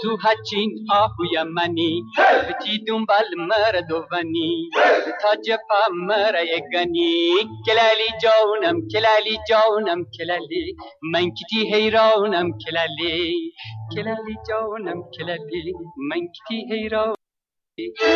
تو هچین آهوی منی بتی دنبال مردوانی تاج پا مرا یگانی کلالی جانم کلالی من کتی حیرانم کلالی جانم کلالی من کتی حیران